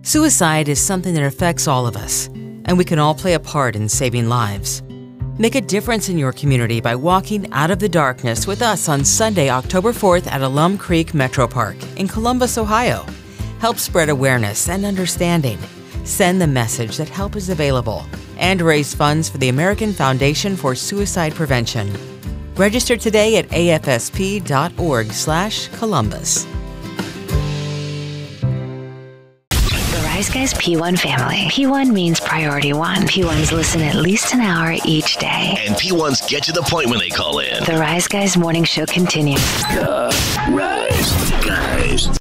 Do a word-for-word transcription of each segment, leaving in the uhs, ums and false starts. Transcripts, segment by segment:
Suicide is something that affects all of us, and we can all play a part in saving lives. Make a difference in your community by walking out of the darkness with us on Sunday, October fourth at Alum Creek Metro Park in Columbus, Ohio. Help spread awareness and understanding. Send the message that help is available and raise funds for the American Foundation for Suicide Prevention. Register today at A F S P dot org slash Columbus. Rise Guys P one family. P one means priority one. P ones listen at least an hour each day. And P ones get to the point when they call in. The Rise Guys morning show continues. The Rise Guys.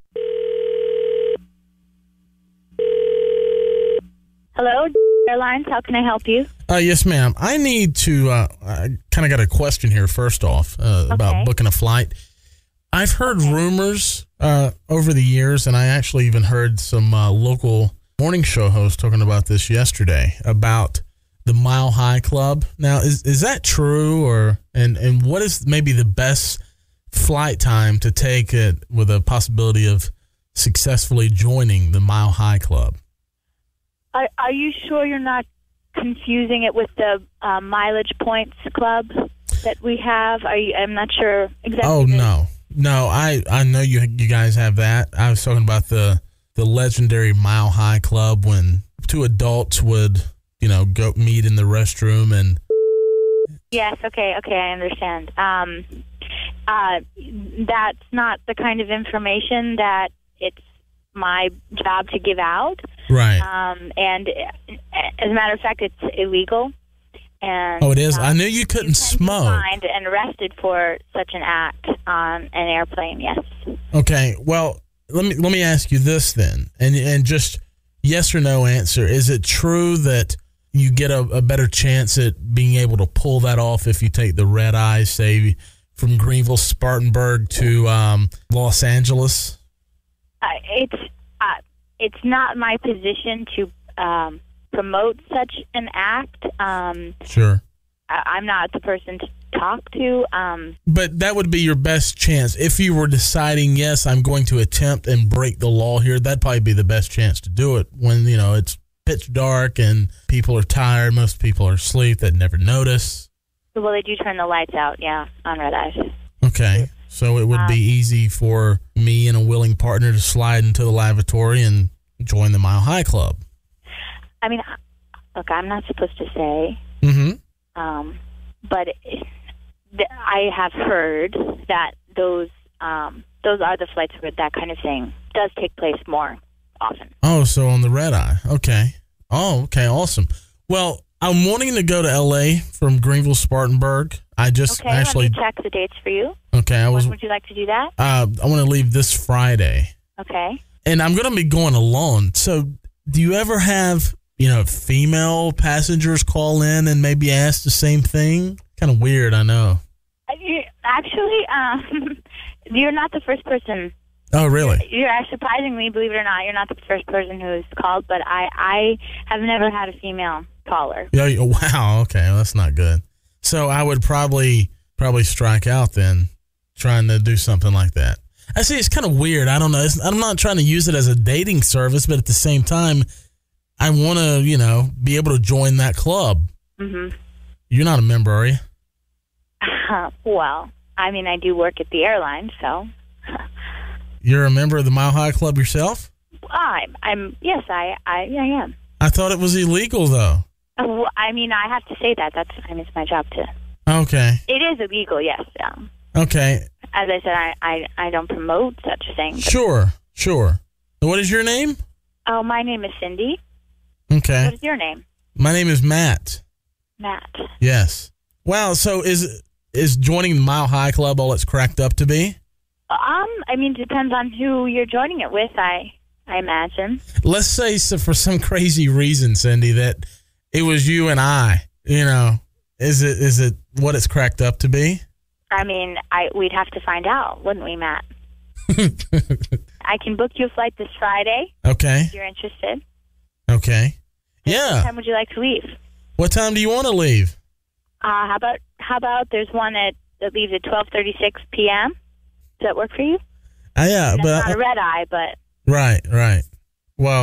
Hello, Airlines. How can I help you? Uh, yes, ma'am. I need to, uh, I kind of got a question here first off uh, Okay. about booking a flight. I've heard Okay. rumors uh, over the years, and I actually even heard some uh, local morning show hosts talking about this yesterday, about the Mile High Club. Now, is is that true, or and, and what is maybe the best flight time to take it with a possibility of successfully joining the Mile High Club? Are, are you sure you're not confusing it with the uh, Mileage Points Club that we have? Are you? I'm not sure exactly. Oh, the- no. No, I, I know you you guys have that. I was talking about the, the legendary Mile High Club when two adults would, you know, go meet in the restroom and... Yes. Okay. Okay. I understand. Um, uh, that's not the kind of information that it's my job to give out. Right. Um, and uh, as a matter of fact, it's illegal. And, Oh, it is? um, I knew you couldn't you can be smoke. fined and arrested for such an act on an airplane. Yes. Okay, well, let me let me ask you this then, and and just yes or no answer. Is it true that you get a, a better chance at being able to pull that off if you take the red eye, say, from Greenville, Spartanburg to um, Los Angeles? Uh, it's uh, it's not my position to um, promote such an act. Um, Sure. I, I'm not the person to talk to. Um, But that would be your best chance. If you were deciding, yes, I'm going to attempt and break the law here, that'd probably be the best chance to do it when, you know, it's pitch dark and people are tired. Most people are asleep. They'd never notice. well, they do turn the lights out, yeah, on red eyes. Okay. So it would be easy for me and a willing partner to slide into the lavatory and join the Mile High Club. I mean, look, I'm not supposed to say, Mm-hmm. um, but it, th- I have heard that those um, those are the flights where that kind of thing does take place more often. Oh, so on the red eye. Okay. Oh, okay. Awesome. Well, I'm wanting to go to L A from Greenville, Spartanburg. I just Okay, actually, let me check the dates for you. okay, I was, When would you like to do that? uh, I want to leave this Friday. Okay. And I'm going to be going alone. So do you ever have, you know, female passengers call in and maybe ask the same thing? Kind of weird, I know. Uh, you- Actually, um, you're not the first person. Oh, really? You're surprisingly, believe it or not, you're not the first person who's called. But I, I have never had a female caller. Yeah. you- Wow. Okay. Well, that's not good. So I would probably probably strike out then, trying to do something like that. I see. It's kind of weird. I don't know. It's, I'm not trying to use it as a dating service, but at the same time, I want to, you know, be able to join that club. Mm-hmm. You're not a member, are you? Well, I mean, I do work at the airline, so You're a member of the Mile High Club yourself? I'm. I'm. Yes, I. I. I am. I thought it was illegal, though. Uh, well, I mean, I have to say that. That's. I mean, it's my job to. Okay. It is illegal. Yes. Um, Okay. as I said, I, I. I don't promote such a thing. But, Sure. Sure. What is your name? oh, my name is Cindy. Okay. What is your name? My name is Matt. Matt. Yes. Wow. So is is joining the Mile High Club all it's cracked up to be? Um. I mean, depends on who you're joining it with. I. I imagine. Let's say so for some crazy reason, Cindy, that it was you and I. You know, is it is it what it's cracked up to be? I mean, I. We'd have to find out, wouldn't we, Matt? I can book you a flight this Friday Okay. if you're interested. Okay. What Yeah. time would you like to leave? What time do you want to leave? Uh, how about how about there's one at that leaves at twelve thirty six p.m. Does that work for you? Uh, yeah, That's but not a red eye, but right, right.